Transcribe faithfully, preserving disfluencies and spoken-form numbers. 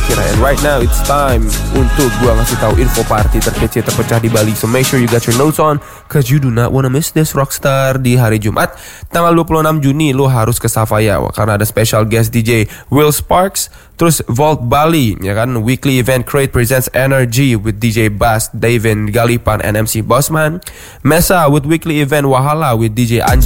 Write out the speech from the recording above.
kira-kira. And right now it's time untuk gua ngasih tahu info party terkece terpecah di Bali. So make sure you got your notes on, cause you do not wanna miss this Rockstar. Di hari Jumat tanggal dua puluh enam Juni lo harus ke Savaya karena ada special guest D J Will Sparks. Terus Vault Bali, ya kan, weekly event Crate presents Energy with D J Bass, Davin Galipan and M C Bossman. Mesa with weekly event Wahala with D J Anja